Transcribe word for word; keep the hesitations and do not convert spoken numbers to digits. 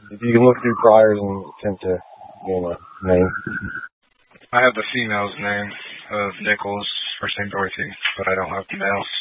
If you can look through priors and attempt to gain a name. I have the female's name of Nichols for Saint Dorothy, but I don't have the male's.